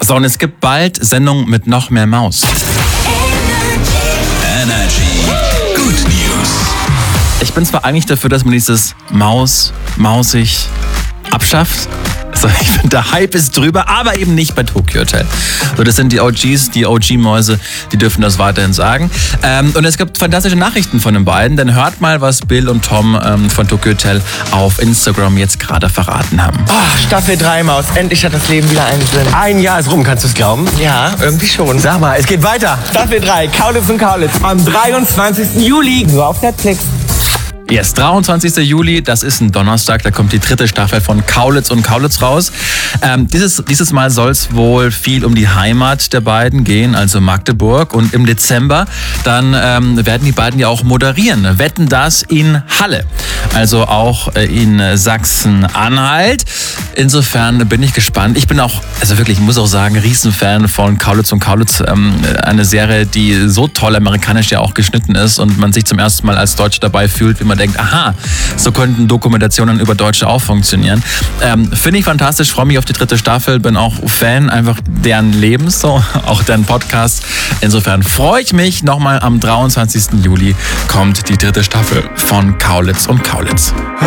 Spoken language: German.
So, und es gibt bald Sendungen mit noch mehr Maus. Energy. Good News. Ich bin zwar eigentlich dafür, dass man dieses mausig abschafft. Also ich finde, der Hype ist drüber, aber eben nicht bei Tokyo Hotel. So, das sind die OGs, die OG-Mäuse, die dürfen das weiterhin sagen. Und es gibt fantastische Nachrichten von den beiden, denn hört mal, was Bill und Tom von Tokyo Hotel auf Instagram jetzt gerade verraten haben. Oh, Staffel 3, Maus. Endlich hat das Leben wieder einen Sinn. Ein Jahr ist rum, kannst du es glauben? Ja, irgendwie schon. Sag mal, es geht weiter. Staffel 3, Kaulitz und Kaulitz. Am 23. Juli, nur auf Netflix. Yes, 23. Juli, das ist ein Donnerstag, da kommt die 3. Staffel von Kaulitz und Kaulitz raus. Dieses Mal soll es wohl viel um die Heimat der beiden gehen, also Magdeburg. Und im Dezember, dann werden die beiden ja auch moderieren. Wetten, das in Halle, also auch in Sachsen-Anhalt. Insofern bin ich gespannt. Ich bin auch, also wirklich, ich muss auch sagen, Riesenfan von Kaulitz und Kaulitz. Eine Serie, die so toll amerikanisch ja auch geschnitten ist und man sich zum ersten Mal als Deutscher dabei fühlt, wie man denkt, aha, so könnten Dokumentationen über Deutsche auch funktionieren. Finde ich fantastisch, freue mich auf die 3. Staffel, bin auch Fan einfach deren Lebens, so, auch deren Podcast. Insofern freue ich mich. Nochmal am 23. Juli kommt die 3. Staffel von Kaulitz und Kaulitz.